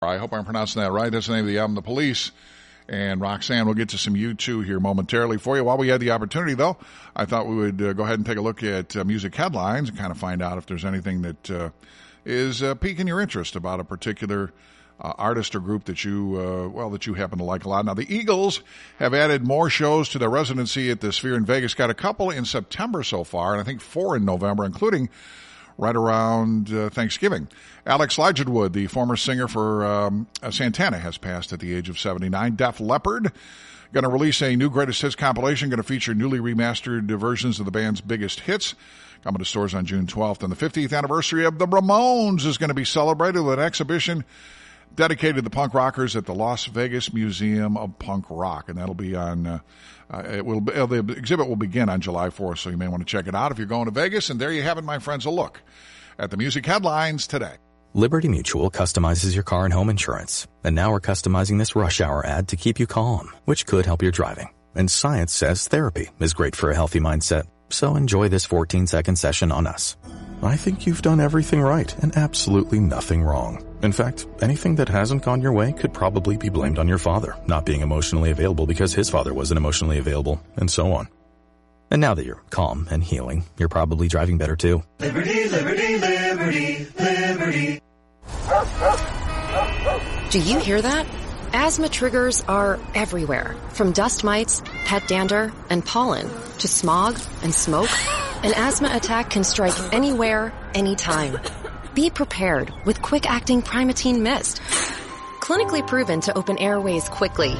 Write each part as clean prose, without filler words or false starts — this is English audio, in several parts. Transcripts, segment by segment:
I hope I'm pronouncing that right. That's the name of the album, The Police. And Roxanne, we'll get to some U2 here momentarily for you. While we had the opportunity, though, I thought we would go ahead and take a look at music headlines and kind of find out if there's anything that is piquing your interest about a particular artist or group that you happen to like a lot. Now, the Eagles have added more shows to their residency at the Sphere in Vegas. Got a couple in September so far, and I think 4 in November, including right around Thanksgiving. Alex Ligewood, the former singer for Santana, has passed at the age of 79. Def Leppard going to release a new greatest hits compilation, going to feature newly remastered versions of the band's biggest hits. Coming to stores on June 12th. And the 50th anniversary of the Ramones is going to be celebrated with an exhibition dedicated to the punk rockers at the Las Vegas Museum of Punk Rock. And that'll be on, the exhibit will begin on July 4th, so you may want to check it out if you're going to Vegas. And there you have it, my friends, a look at the music headlines today. Liberty Mutual customizes your car and home insurance. And now we're customizing this rush hour ad to keep you calm, which could help your driving. And science says therapy is great for a healthy mindset. So enjoy this 14-second session on us. I think you've done everything right and absolutely nothing wrong. In fact, anything that hasn't gone your way could probably be blamed on your father not being emotionally available because his father wasn't emotionally available, and so on. And now that you're calm and healing, you're probably driving better too. Liberty, liberty, liberty, liberty. Do you hear that? Asthma triggers are everywhere, from dust mites, pet dander, and pollen, to smog and smoke. An asthma attack can strike anywhere, anytime. Be prepared with quick-acting Primatene Mist. Clinically proven to open airways quickly.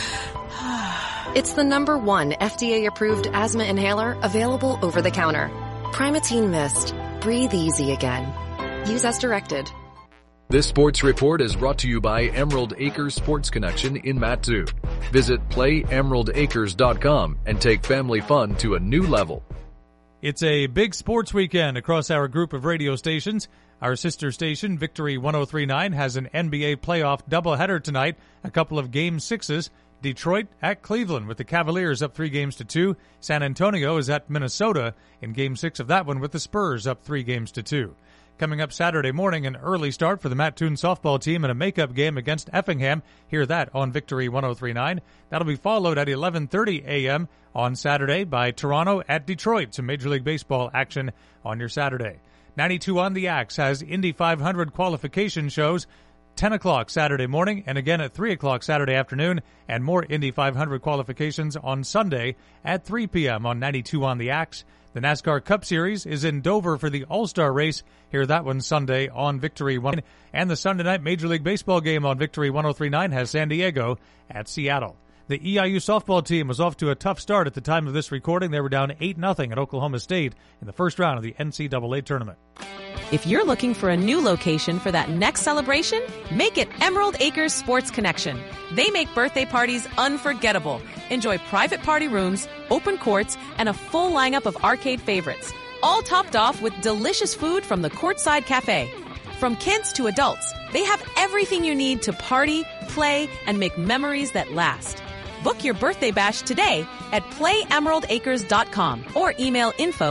It's the #1 FDA-approved asthma inhaler available over the counter. Primatene Mist. Breathe easy again. Use as directed. This sports report is brought to you by Emerald Acres Sports Connection in Matsu. Visit playemeraldacres.com and take family fun to a new level. It's a big sports weekend across our group of radio stations. Our sister station, Victory 103.9, has an NBA playoff doubleheader tonight, a couple of Game 6s. Detroit at Cleveland with the Cavaliers up 3-2. San Antonio is at Minnesota in Game 6 of that one with the Spurs up 3-2. Coming up Saturday morning, an early start for the Mattoon softball team in a makeup game against Effingham. Hear that on Victory 103.9. That'll be followed at 11:30 a.m. on Saturday by Toronto at Detroit. Some Major League Baseball action on your Saturday. 92 on the Axe has Indy 500 qualification shows 10 o'clock Saturday morning and again at 3 o'clock Saturday afternoon, and more Indy 500 qualifications on Sunday at 3 p.m. on 92 on the Axe. The NASCAR Cup Series is in Dover for the All-Star race. Hear that one Sunday on Victory 1. And the Sunday night Major League Baseball game on Victory 103.9 has San Diego at Seattle. The EIU softball team was off to a tough start at the time of this recording. They were down 8-0 at Oklahoma State in the first round of the NCAA tournament. If you're looking for a new location for that next celebration, make it Emerald Acres Sports Connection. They make birthday parties unforgettable. Enjoy private party rooms, open courts, and a full lineup of arcade favorites, all topped off with delicious food from the Courtside Cafe. From kids to adults, they have everything you need to party, play, and make memories that last. Book your birthday bash today at playemeraldacres.com or email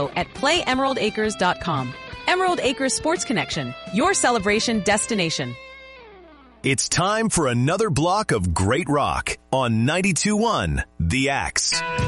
info@playemeraldacres.com. Emerald Acres Sports Connection, your celebration destination. It's time for another block of great rock on 92.1 The Axe.